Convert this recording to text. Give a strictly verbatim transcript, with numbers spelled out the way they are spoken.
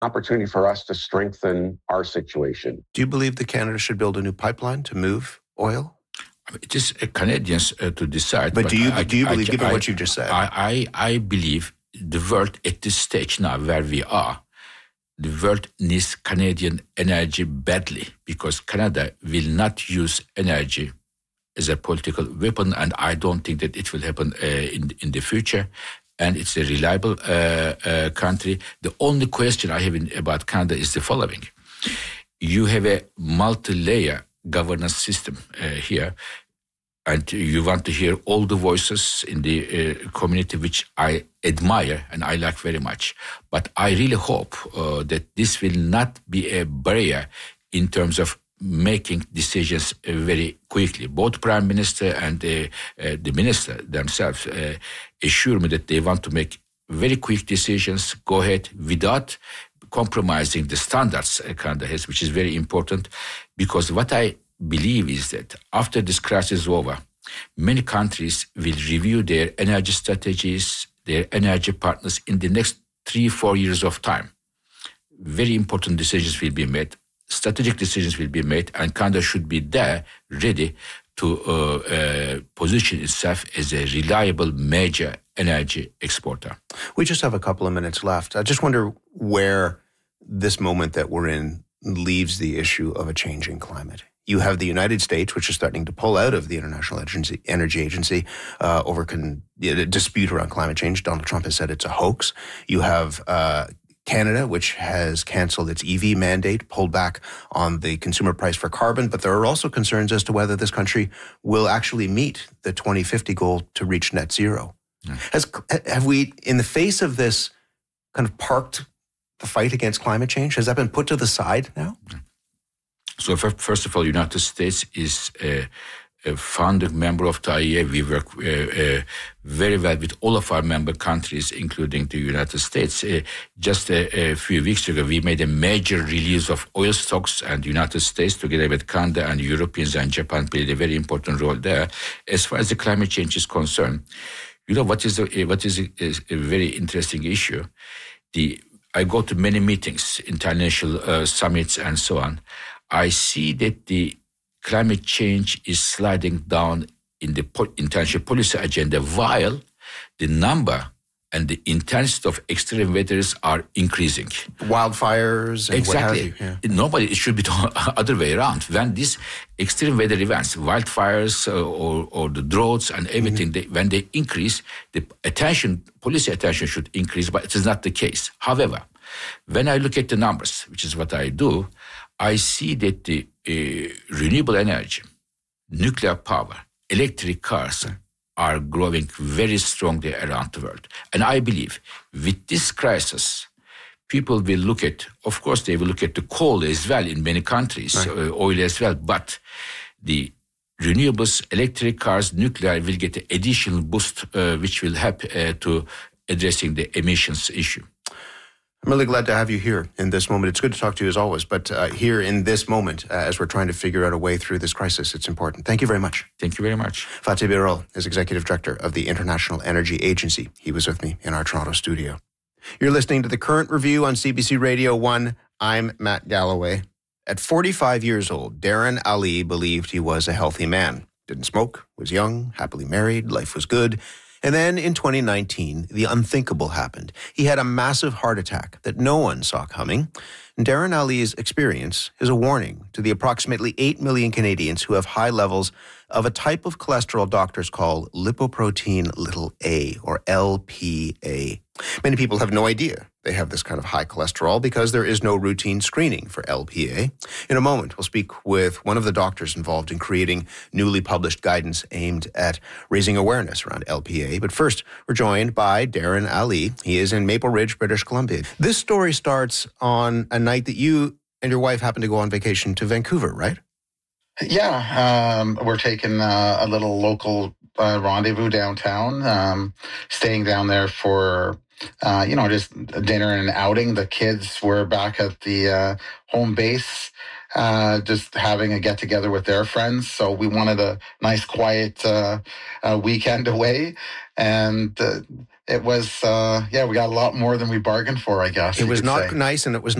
opportunity for us to strengthen our situation. Do you believe that Canada should build a new pipeline to move oil? It is uh, Canadians uh, to decide. But, but do you I, do you believe, I, given I, what you just said? I, I, I believe the world at this stage now where we are, the world needs Canadian energy badly because Canada will not use energy as a political weapon, and I don't think that it will happen uh, in in the future. And it's a reliable uh, uh, country. The only question I have in, about Canada is the following: you have a multi-layer governance system uh, here, and you want to hear all the voices in the uh, community, which I admire and I like very much. But I really hope uh, that this will not be a barrier in terms of making decisions uh, very quickly. Both Prime Minister and uh, uh, the Minister themselves uh, assure me that they want to make very quick decisions, go ahead without compromising the standards uh, Canada has, which is very important, because what I believe is that after this crisis is over, many countries will review their energy strategies, their energy partners in the next three, four years of time. Very important decisions will be made. Strategic decisions will be made, and Canada should be there, ready to uh, uh, position itself as a reliable major energy exporter. We just have a couple of minutes left. I just wonder where this moment that we're in leaves the issue of a changing climate. You have the United States, which is starting to pull out of the International Energy Agency uh, over con- a dispute around climate change. Donald Trump has said it's a hoax. You have uh, Canada, which has canceled its E V mandate, pulled back on the consumer price for carbon, but there are also concerns as to whether this country will actually meet the twenty fifty goal to reach net zero. Yeah. Has, have we, in the face of this, kind of parked the fight against climate change? Has that been put to the side now? Yeah. So first of all, the United States is a, a founding member of the I E A. We work uh, uh, very well with all of our member countries, including the United States. Uh, just a, a few weeks ago, we made a major release of oil stocks, and the United States, together with Canada and Europeans and Japan, played a very important role there. As far as the climate change is concerned, you know what is a, what is a, is a very interesting issue? The I go to many meetings, international uh, summits, and so on. I see that the climate change is sliding down in the po- international policy agenda, while the number and the intensity of extreme weathers are increasing. Wildfires and exactly. what have you. Yeah. Nobody, it should be the other way around. When these extreme weather events, wildfires uh, or, or the droughts and everything, mm-hmm. they, when they increase, the attention, policy attention should increase, but it is not the case. However, when I look at the numbers, which is what I do, I see that the uh, renewable energy, nuclear power, electric cars are growing very strongly around the world. And I believe with this crisis, people will look at, of course, they will look at the coal as well in many countries, right. uh, oil as well, but the renewables, electric cars, nuclear will get an additional boost, uh, which will help uh, to addressing the emissions issue. I'm really glad to have you here in this moment. It's good to talk to you as always, but uh, here in this moment, uh, as we're trying to figure out a way through this crisis, it's important. Thank you very much. Thank you very much. Fatih Birol is Executive Director of the International Energy Agency. He was with me in our Toronto studio. You're listening to The Current Review on C B C Radio one. I'm Matt Galloway. At forty-five years old, Darren Ali believed he was a healthy man. Didn't smoke, was young, happily married, life was good. And then in twenty nineteen, the unthinkable happened. He had a massive heart attack that no one saw coming. And Darren Ali's experience is a warning to the approximately eight million Canadians who have high levels of a type of cholesterol doctors call lipoprotein little a, or L P A. Many people have no idea they have this kind of high cholesterol because there is no routine screening for L P A. In a moment, we'll speak with one of the doctors involved in creating newly published guidance aimed at raising awareness around L P A. But first, we're joined by Darren Ali. He is in Maple Ridge, British Columbia. This story starts on a night that you and your wife happened to go on vacation to Vancouver, right? Yeah, um, we're taking uh, a little local uh, rendezvous downtown, um, staying down there for, uh, you know, just dinner and an outing. The kids were back at the uh, home base, uh, just having a get-together with their friends. So we wanted a nice, quiet uh, uh, weekend away. And uh, it was, uh, yeah, we got a lot more than we bargained for, I guess. It you was could not say. nice, and it was